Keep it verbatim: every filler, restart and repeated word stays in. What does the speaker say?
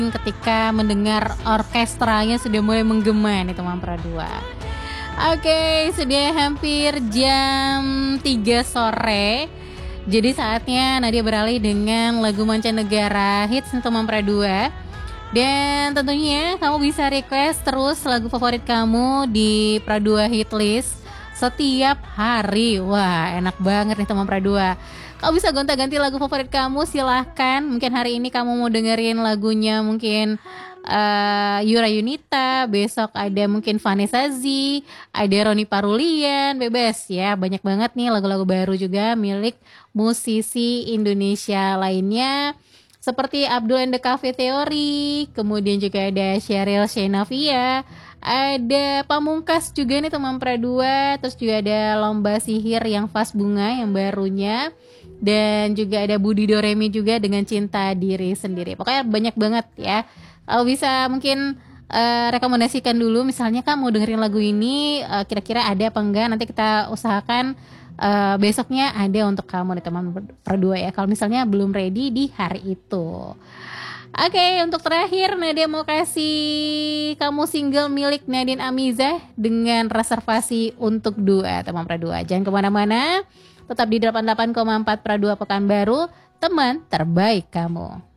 ketika mendengar orkestranya sudah mulai menggema nih teman Pra dua. Oke, sudah hampir jam tiga sore. Jadi saatnya Nadia beralih dengan lagu mancanegara hits nih teman Pra dua. Dan tentunya kamu bisa request terus lagu favorit kamu di Pra dua Hit List setiap hari. Wah, enak banget nih teman Pra dua. Kamu bisa gonta-ganti lagu favorit kamu, silahkan. Mungkin hari ini kamu mau dengerin lagunya mungkin uh, Yura Yunita, besok ada mungkin Vanessa Z, ada Roni Parulian, bebas ya. Banyak banget nih lagu-lagu baru juga milik musisi Indonesia lainnya. Seperti Abdul and the Cafe Theory, kemudian juga ada Sheryl Sheinafia, ada Pamungkas juga nih teman Pra dua, terus juga ada Lomba Sihir yang Vas Bunga yang barunya. Dan juga ada Budi Doremi juga dengan Cinta Diri Sendiri. Pokoknya banyak banget ya. Kalau bisa mungkin uh, rekomendasikan dulu, misalnya kamu dengerin lagu ini uh, kira-kira ada apa enggak. Nanti kita usahakan uh, besoknya ada untuk kamu nih teman Pra dua ya. Kalau misalnya belum ready di hari itu. Oke, okay, untuk terakhir Nadia mau kasih kamu single milik Nadine Amizah dengan Reservasi Untuk Dua teman Pra dua. Jangan kemana-mana, tetap di delapan puluh delapan koma empat Pra dua Pekanbaru, teman terbaik kamu.